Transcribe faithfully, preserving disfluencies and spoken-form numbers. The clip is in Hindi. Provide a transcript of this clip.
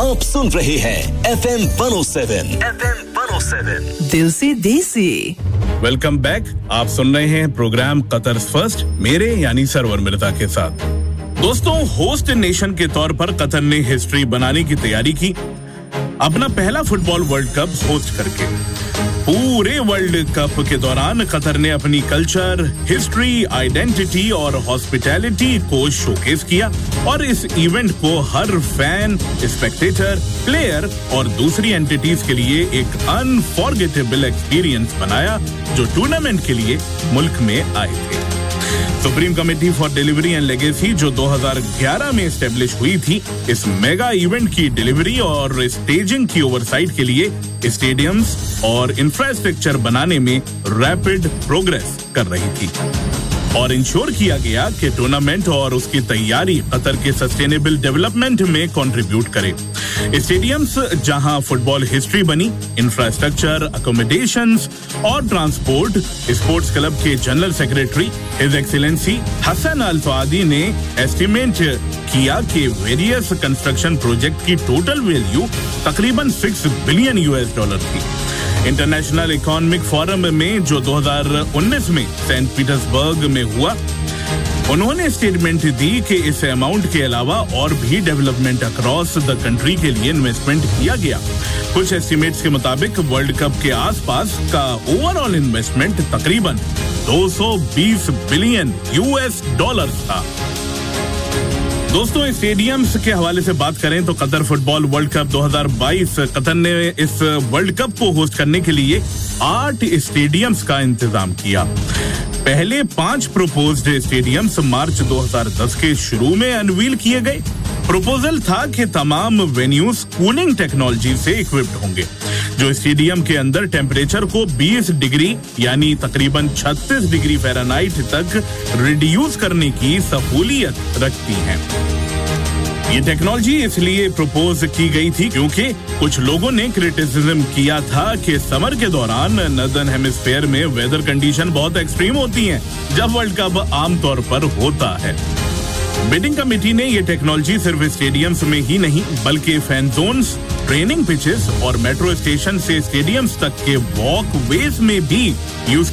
आप सुन रहे हैं F M one O seven F M one O seven दिल से देसी। Welcome back. आप सुन रहे हैं प्रोग्राम कतर फर्स्ट मेरे यानी सरवर मिर्जा के साथ। दोस्तों, होस्ट नेशन के तौर पर कतर ने हिस्ट्री बनाने की तैयारी की, अपना पहला फुटबॉल वर्ल्ड कप होस्ट करके। पूरे वर्ल्ड कप के दौरान कतर ने अपनी कल्चर, हिस्ट्री, आइडेंटिटी और हॉस्पिटैलिटी को शोकेस किया और इस इवेंट को हर फैन, स्पेक्टेटर, प्लेयर और दूसरी एंटिटीज के लिए एक अनफॉरगेटेबल एक्सपीरियंस बनाया जो टूर्नामेंट के लिए मुल्क में आए थे। Supreme committee for delivery and legacy जो दो हज़ार ग्यारह में एस्टेब्लिश हुई थी, इस मेगा इवेंट की डिलीवरी और स्टेजिंग की ओवरसाइट के लिए स्टेडियम्स और इंफ्रास्ट्रक्चर बनाने में रैपिड प्रोग्रेस कर रही थी और इंश्योर किया गया कि टूर्नामेंट और उसकी तैयारी कतर के सस्टेनेबल डेवलपमेंट में कंट्रीब्यूट करे। स्टेडियम्स जहां फुटबॉल हिस्ट्री बनी, इंफ्रास्ट्रक्चर, अकोमोडेशंस और ट्रांसपोर्ट। स्पोर्ट्स क्लब के general secretary his excellency Hasan अल फआदी ने एस्टिमेट किया कि वेरियस कंस्ट्रक्शन प्रोजेक्ट की टोटल वैल्यू तकरीबन सिक्स बिलियन यूएस डॉलर थी। इंटरनेशनल इकोनॉमिक फोरम में जो दो हज़ार उन्नीस में सेंट पीटर्सबर्ग में हुआ, उन्होंने स्टेटमेंट दी कि इस अमाउंट के अलावा और भी डेवलपमेंट अक्रॉस द कंट्री के लिए इन्वेस्टमेंट किया गया। कुछ एस्टिमेट्स के मुताबिक वर्ल्ड कप के आसपास का ओवरऑल इन्वेस्टमेंट तकरीबन दो सौ बीस बिलियन यूएस डॉलर था। दोस्तों, स्टेडियम्स के हवाले से बात करें तो कतर फुटबॉल वर्ल्ड कप दो हज़ार बाईस, कतर ने इस वर्ल्ड कप को होस्ट करने के लिए आठ स्टेडियम्स का इंतजाम किया। पहले पांच प्रोपोज्ड स्टेडियम्स मार्च दो हज़ार दस के शुरू में अनवील किए गए। प्रोपोजल था कि तमाम वेन्यूज कूलिंग टेक्नोलॉजी से इक्विप्ड होंगे जो स्टेडियम के अंदर टेम्परेचर को बीस डिग्री यानी तकरीबन छत्तीस डिग्री फ़ारेनहाइट तक रिड्यूस करने की सहूलियत रखती है। ये टेक्नोलॉजी इसलिए प्रपोज की गई थी क्योंकि कुछ लोगों ने क्रिटिसिज्म किया था कि समर के दौरान नॉर्दर्न हेमिस्फीयर में वेदर कंडीशन बहुत एक्सट्रीम होती हैं जब वर्ल्ड कप आमतौर पर होता है। बिडिंग कमेटी ने ये टेक्नोलॉजी सिर्फ स्टेडियम्स में ही नहीं बल्कि फैन जोन्स, ट्रेनिंग पिचेस और मेट्रो स्टेशन से स्टेडियम्स तक के वॉक वेज में भी यूज